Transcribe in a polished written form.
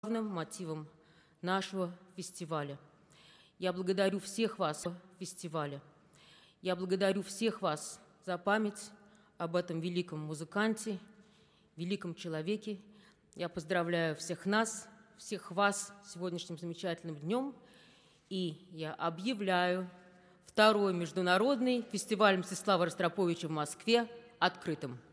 главным мотивом нашего фестиваля. Я благодарю всех вас фестиваля. Я благодарю всех вас за память об этом великом музыканте, великом человеке. Я поздравляю всех нас, всех вас с сегодняшним замечательным днем. И я объявляю второй международный фестиваль Мстислава Ростроповича в Москве открытым.